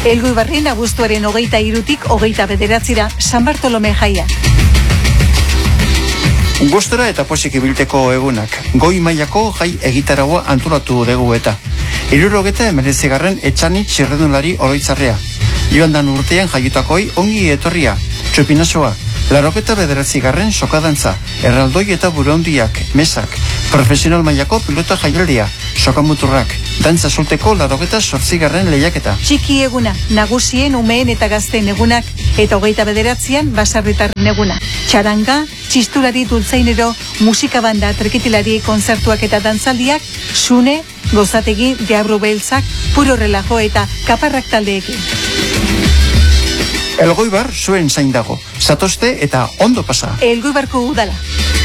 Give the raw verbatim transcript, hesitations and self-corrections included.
Elgoibarren abuztuaren hogeita irutik hogeita bederatzira San Bartolome jaia. Gustora eta posik ibilteko egunak, goi mailako jai egitaragoa antolatu dugu eta. Hirurogeta hemeretzigarren etxani txirrendulari oroitzarrea. Joan dan urtean jaiutakoi ongi etorria, txupinasoa, larogeta bederatzigarren sokadantza, erraldoi eta burondiak, mesak, profesional mailako pilota jaialdia, sokamuturrak, dantza solteko larogeta sortzigarren lehiaketa. Txiki eguna, nagusien, umeen eta gazteen egunak, eta hogeita bederatzian basarritarren eguna. Txaranga, txistulari dultzainero, musikabanda, trekitilari, konzertuak eta dantzaldiak, sune, gozategi, deabru beltzak, puro relajo eta kaparrak taldeekin. Elgoibar zuen zain dago, zatozte eta ondo pasa. Elgoibarko udala.